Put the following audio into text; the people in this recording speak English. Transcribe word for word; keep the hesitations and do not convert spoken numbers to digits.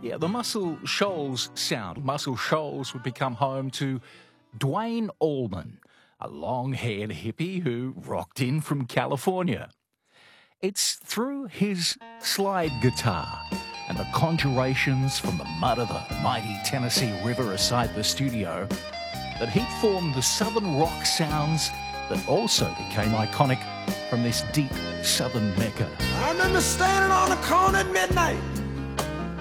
Yeah, the Muscle Shoals sound. Muscle Shoals would become home to Dwayne Allman, a long-haired hippie who rocked in from California. It's through his slide guitar and the conjurations from the mud of the mighty Tennessee River aside the studio that he formed the southern rock sounds that also became iconic from this deep southern mecca. I remember standing on the corner at midnight